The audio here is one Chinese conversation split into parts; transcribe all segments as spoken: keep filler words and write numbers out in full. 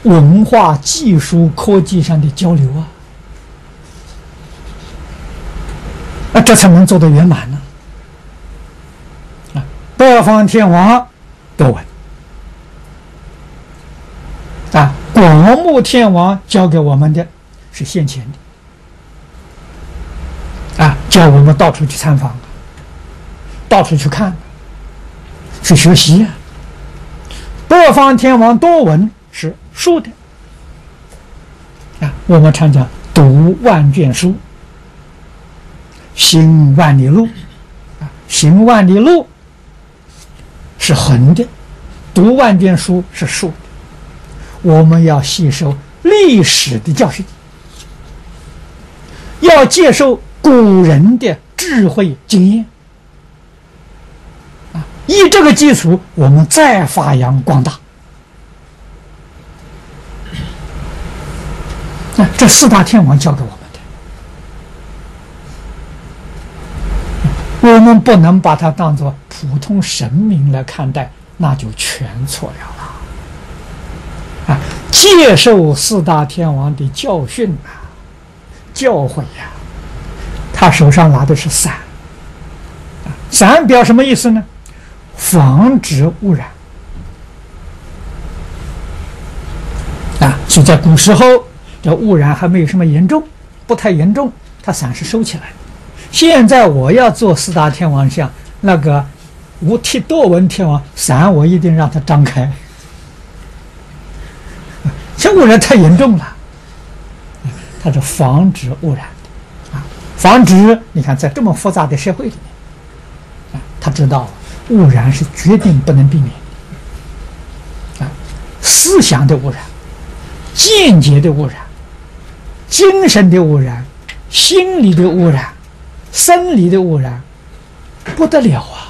文化、技术、科技上的交流啊，啊，这才能做得圆满呢。啊，北方天王多闻啊，广目天王教给我们的是现前的啊，叫我们到处去参访，到处去看，去学习啊。北方天王多闻是竖的啊，我们常讲读万卷书，行万里路啊，行万里路是横的，读万卷书是竖的。我们要吸收历史的教训，要接受古人的智慧经验啊，以这个基础，我们再发扬光大。啊，这四大天王教给我们的，我们不能把它当作普通神明来看待，那就全错了了。啊，接受四大天王的教训啊，教诲呀、啊，他手上拿的是伞，啊，伞表什么意思呢？防止污染。啊，所以在古时候，这污染还没有什么严重，不太严重，他伞是收起来。现在我要做四大天王像，那个无剃多闻天王伞，我一定让它张开。这污染太严重了，它是防止污染的啊，防止你看在这么复杂的社会里面，啊，他知道污染是决定不能避免的啊，思想的污染、间接的污染、精神的污染、心理的污染、生理的污染，不得了啊！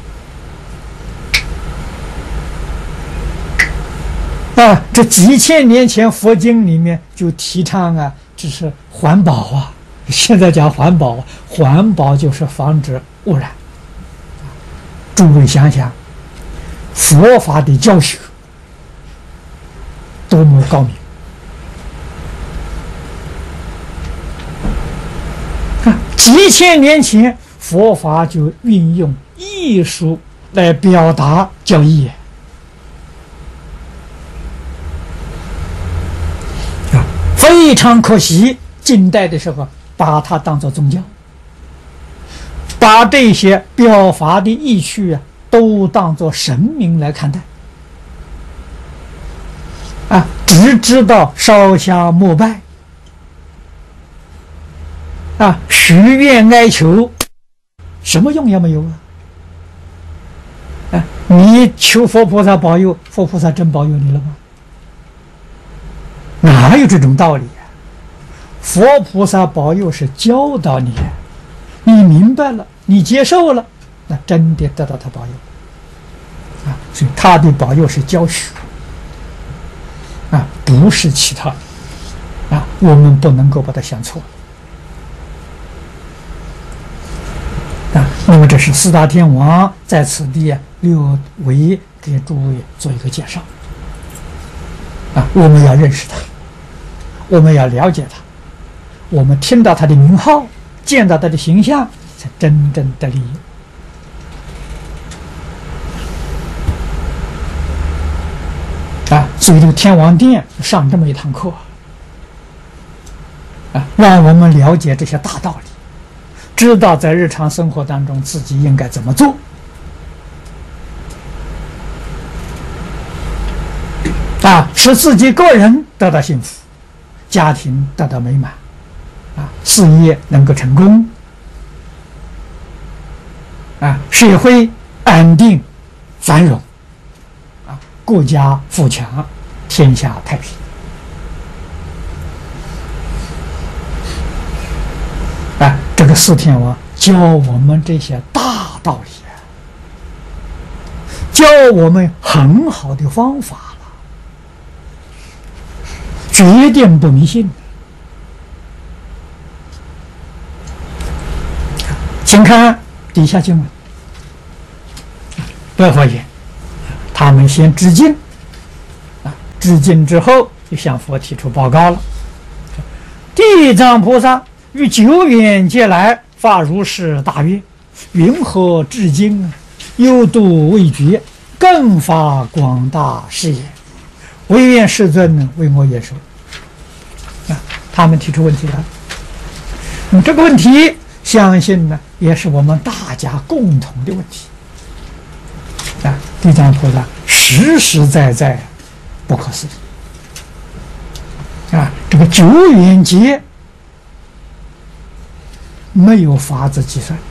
啊，这几千年前佛经里面就提倡啊，就是环保啊。现在讲环保，环保就是防止污染。诸位想想，佛法的教学多么高明啊！几千年前，佛法就运用艺术来表达教义。非常可惜，近代的时候把它当作宗教，把这些表法的意趣啊，都当作神明来看待，啊，只知道烧香膜拜，啊，许愿哀求，什么用也没有啊！啊，你求佛菩萨保佑，佛菩萨真保佑你了吗？哪有这种道理啊？佛菩萨保佑是教导你，你明白了，你接受了，那真的得到他保佑啊！所以他的保佑是教学啊，不是其他的啊，我们不能够把它想错啊。那么这是四大天王在此地啊，略微给诸位做一个介绍啊，我们要认识他。我们要了解他，我们听到他的名号，见到他的形象，才真正得利益啊！所以这个天王殿上这么一堂课啊，让我们了解这些大道理，知道在日常生活当中自己应该怎么做啊，使自己个人得到幸福，家庭得到美满，啊，事业能够成功，啊，社会安定繁荣，啊，国家富强，天下太平。啊，这个四天王教我们这些大道理，教我们很好的方法了，决定不迷信。请看底下经文，白佛言：他们先致敬，啊，致敬之后就向佛提出报告了。地藏菩萨于久远劫来发如是大愿，云何至今犹度未绝，更发广大誓言，唯愿世尊为我言说。啊，他们提出问题了。那么这个问题，相信呢，也是我们大家共同的问题。啊，地藏菩萨实实在在不可思议。啊，这个久远劫没有法子计算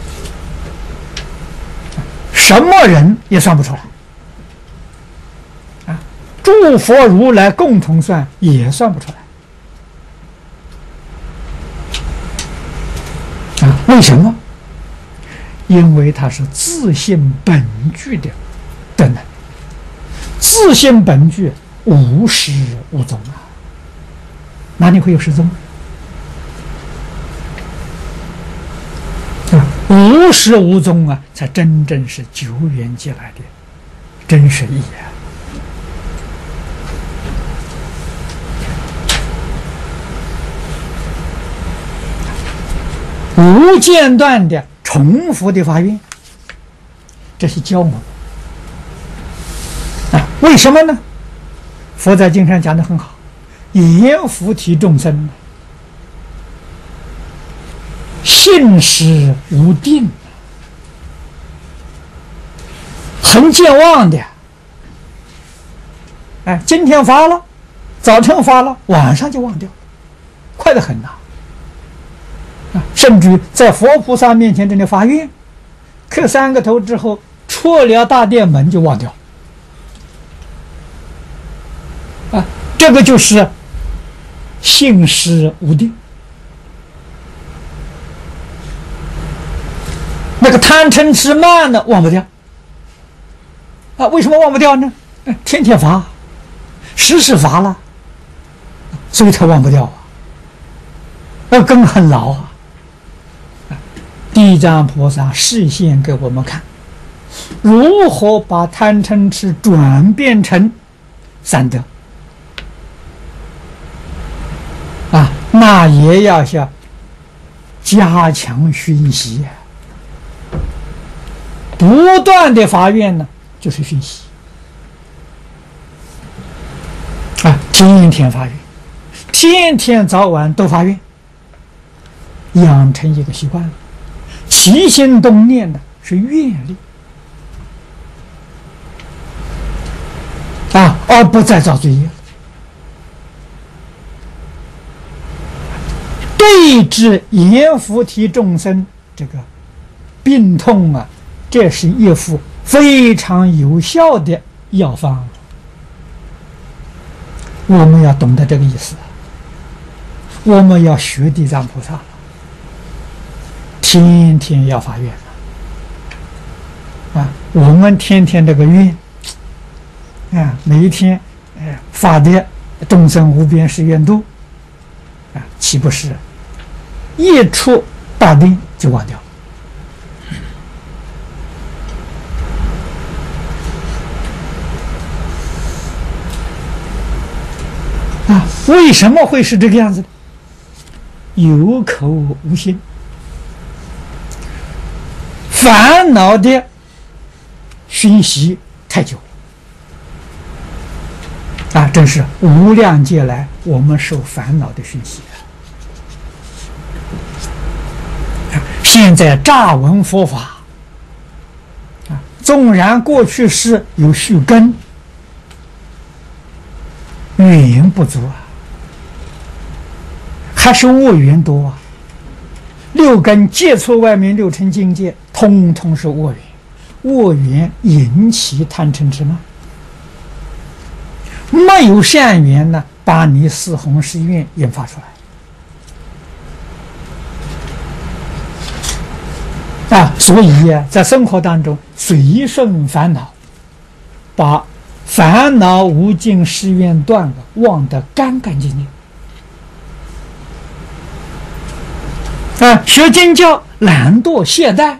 的，什么人也算不出来。啊，诸佛如来共同算也算不出来。啊，为什么？因为它是自性本具的的能，自性本具无始无终啊，哪里会有失踪？啊，无始无终啊，才真正是久远劫来的真实意义啊。无间断的重复的发愿，这是教我们啊。为什么呢？佛在经上讲得很好，言菩提众生信实无定，很健忘的。哎，今天发了，早晨发了，晚上就忘掉了，快得很呐。甚至在佛菩萨面前这里发愿，磕三个头之后，出了大殿门就忘掉。啊，这个就是信实无定。那个贪嗔痴慢呢，忘不掉。啊，为什么忘不掉呢？天天发，时时发了，所以才忘不掉啊。那根很牢啊。地藏菩萨示现给我们看，如何把贪嗔痴转变成三德啊，那也要想加强熏习，不断的发愿呢，就是熏习啊，天天发愿，天天早晚都发愿，养成一个习惯了。起心动念呢是愿力啊，而不再造罪业。对治阎浮提众生这个病痛啊，这是一副非常有效的药方。我们要懂得这个意思，我们要学地藏菩萨了。天天要发愿啊！我们天天这个愿啊，每一天哎发的众生无边誓愿度啊，岂不是一出大定就忘掉啊？为什么会是这个样子呢？有口无心。烦恼的熏习太久啊，真是无量劫来我们受烦恼的熏习。现在乍闻佛法啊，纵然过去是有续根，缘不足啊，还是恶缘多啊。六根接触外面六尘境界，通通是恶缘，恶缘引起贪嗔痴慢。没有善缘呢，把你四弘誓愿引发出来啊！所以啊，在生活当中随顺烦恼，把烦恼无尽誓愿断了，忘得干干净净。啊，学经教懒惰懈怠，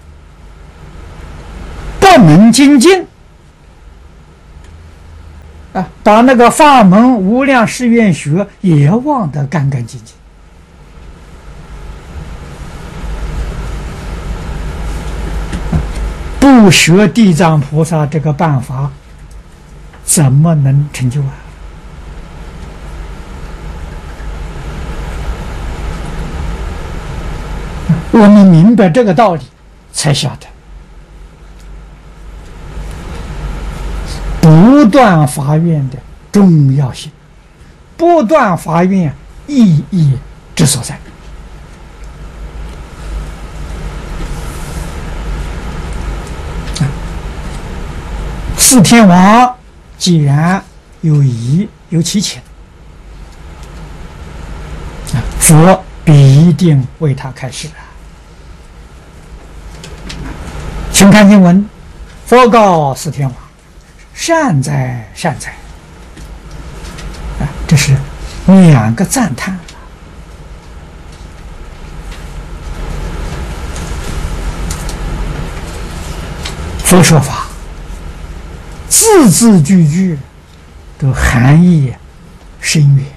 不能精进， 啊，把那个法门无量誓愿学也忘得干干净净。不学地藏菩萨这个办法，怎么能成就啊？我们明白这个道理，才晓得不断发愿的重要性，不断发愿意义之所在。四天王既然有疑有其情，佛必定为他开示啊！请看经文，佛告四天王：“善哉，善哉！”啊，这是两个赞叹。佛说法，字字句句都含义深远。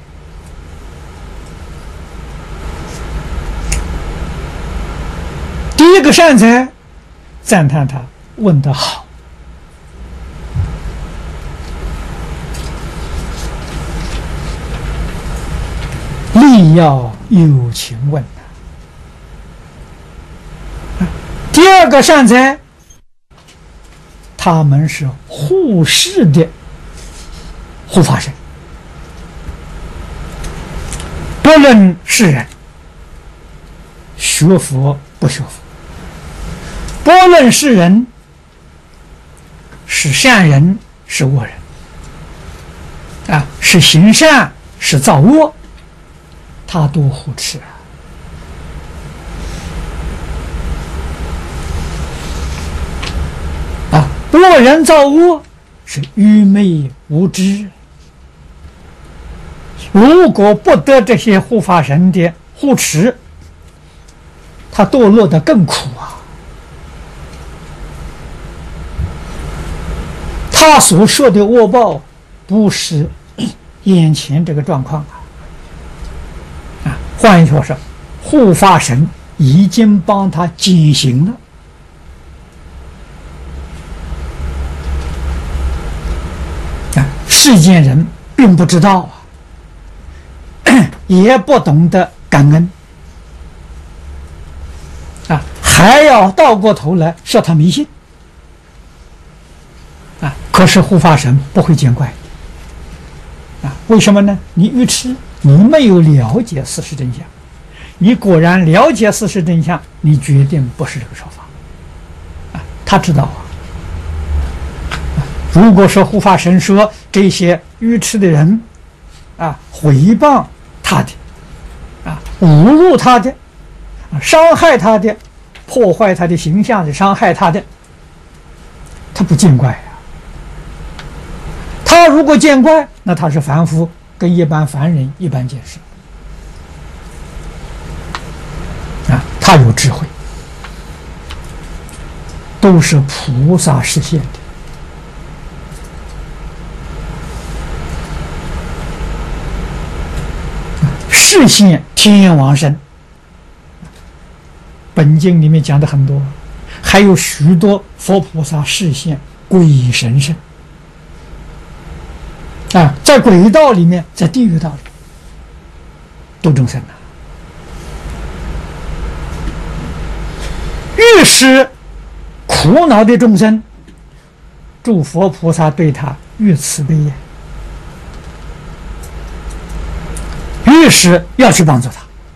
第一个善哉，赞叹他问得好。力要有情问啊。第二个善哉，他们是护世的护法神，不论是人学佛不学佛，不论是人是善人是恶人啊，是行善是造恶，他都护持啊。啊，恶人造恶是愚昧无知，如果不得这些护法神的护持，他堕落得更苦啊！他所说的恶报，不是眼前这个状况啊！啊，换句话说，护法神已经帮他减刑了。啊，世间人并不知道啊，也不懂得感恩。啊，还要倒过头来说他迷信啊！可是护法神不会见怪啊！为什么呢？你愚痴，你没有了解事实真相。你果然了解事实真相，你决定不是这个说法啊！他知道啊。如果说护法神说这些愚痴的人啊，诽谤他的啊，侮辱他的，伤害他的，破坏他的形象的，伤害他的，他不见怪啊。他如果见怪，那他是凡夫，跟一般凡人一般见识啊。他有智慧，都是菩萨实现的。示现天王身，本经里面讲的很多，还有许多佛菩萨示现鬼神身啊，在鬼道里面，在地狱道里度众生啊。越是苦恼的众生，诸佛菩萨对他越慈悲呀，越是要去帮助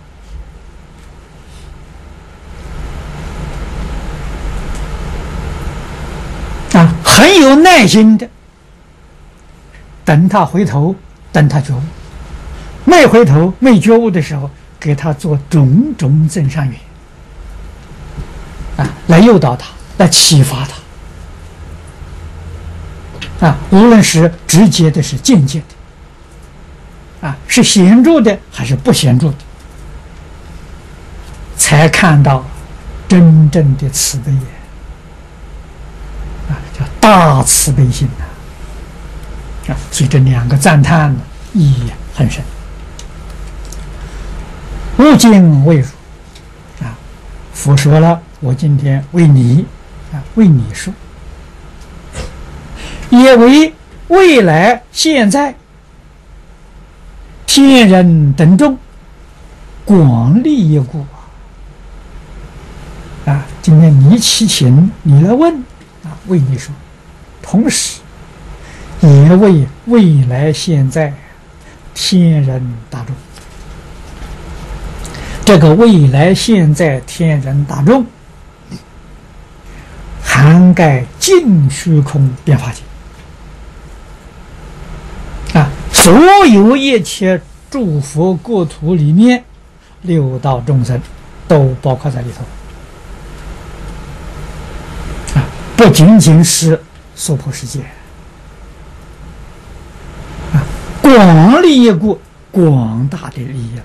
他啊，很有耐心的等他回头，等他觉悟，没回头没觉悟的时候，给他做种种增上缘啊，来诱导他，来启发他啊，无论是直接的是间接的啊，是显著的还是不显著的，才看到真正的慈悲啊，叫大慈悲心呐、 啊，所以这两个赞叹呢，意义很深。吾今为汝啊，佛说了，我今天为你啊，为你说，也为未来现在天人等众广利益故啊！今天你起请你来问啊，为你说，同时也为未来现在天人大众。这个未来现在天人大众，涵盖尽虚空变化界啊，所有一切诸佛国土里面，六道众生都包括在里头啊，不仅仅是娑婆世界啊，广利益故，广大的利益了，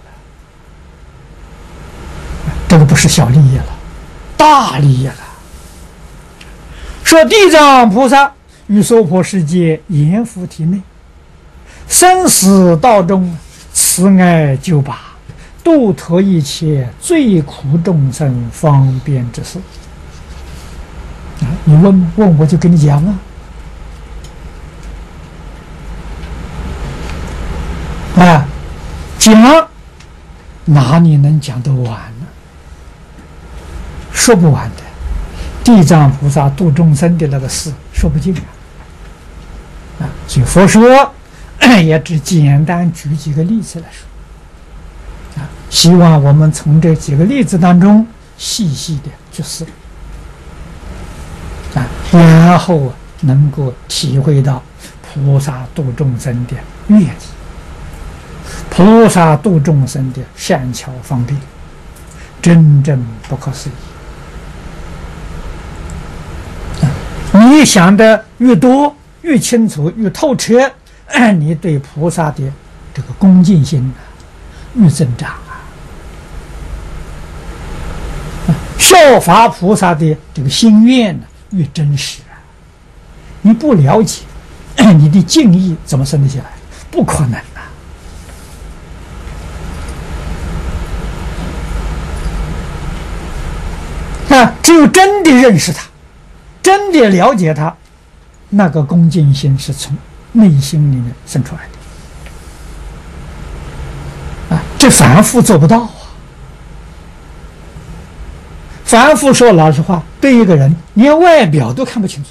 这个不是小利益了，大利益了。说地藏菩萨于娑婆世界阎浮提内，生死道中慈爱救拔，度脱一切最苦众生方便之事啊！你问问我就跟你讲啊，啊，讲哪里能讲得完呢？说不完的。地藏菩萨度众生的那个事说不尽啊！啊，所以佛说也只简单举几个例子来说啊，希望我们从这几个例子当中细细的去思啊，然后能够体会到菩萨度众生的愿力，菩萨度众生的善巧方便，真正不可思议。你想的越多，越清楚，越透彻，你对菩萨的这个恭敬心越增长啊！效法菩萨的这个心愿呢越真实啊！你不了解，你的敬意怎么生得起来？不可能啊！啊，只有真的认识他，真的了解他，那个恭敬心是从内心里面生出来的啊！这凡夫做不到啊！凡夫说老实话，对一个人连外表都看不清楚，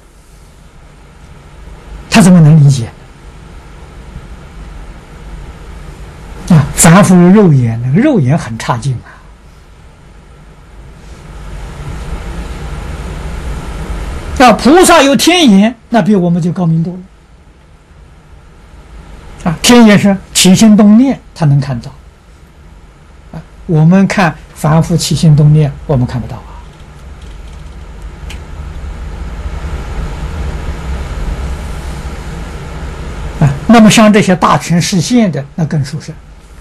他怎么能理解啊？凡夫肉眼，那个肉眼很差劲啊！啊，菩萨有天眼，那比我们就高明多了。啊，天眼是起心动念，他能看到。啊，我们看凡夫起心动念，我们看不到啊。啊，那么像这些大权示现的，那更殊胜。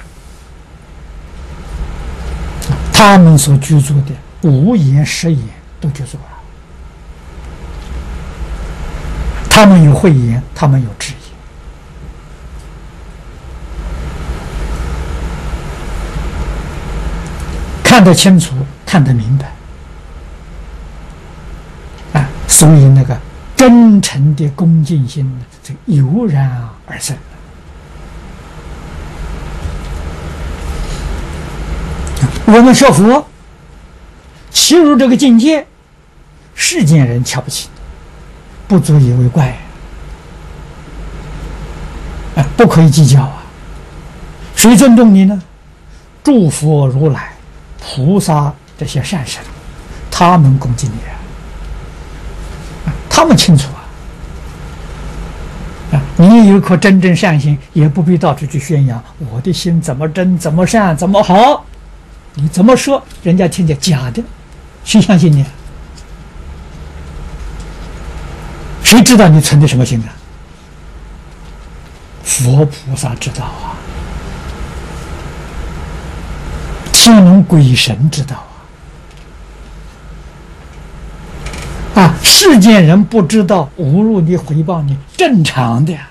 啊，他们所居住的五眼、十眼都居住了。他们有慧眼，他们有智眼，看得清楚，看得明白啊！所以那个真诚的恭敬心呢，就油然而生。我们学佛，其入这个境界，世间人瞧不起，不足以为怪啊！不可以计较啊！谁尊重你呢？诸佛如来、菩萨这些善神，他们恭敬你啊！他们清楚啊！啊，你有一颗真正善心，也不必到处去宣扬我的心怎么真、怎么善、怎么好。你怎么说，人家听见假的，谁相信你？谁知道你存的什么心啊？佛菩萨知道啊，天龙鬼神知道啊，啊，世间人不知道，侮辱你、诽谤你，正常的呀。